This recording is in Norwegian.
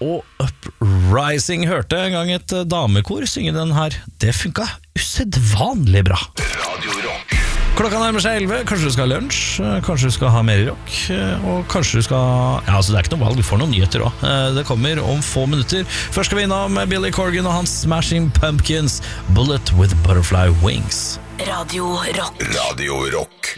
og Uprising. Hørte en gang et damekor synge den her. Det funket usedvanlig bra. Radio Rock. Klokka nærmer seg 11, kanskje du skal ha lunsj, kanskje du skal ha mer rock, og kanskje du skal... Ja, altså det er ikke noe valg, du får noen nyheter også. Det kommer om få minutter. Først skal vi innom Billy Corgan og hans Smashing Pumpkins, Bullet with Butterfly Wings. Radio Rock. Radio Rock.